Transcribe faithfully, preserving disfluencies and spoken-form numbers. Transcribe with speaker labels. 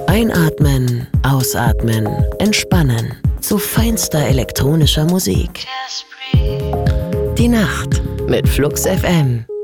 Speaker 1: Einatmen, ausatmen, entspannen. Zu feinster elektronischer Musik. Die Nacht mit Flux F M.